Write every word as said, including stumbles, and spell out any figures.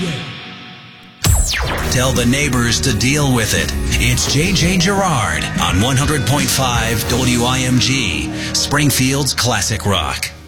Tell the neighbors to deal with it. It's J J Gerard on one hundred point five W I M G, Springfield's Classic Rock.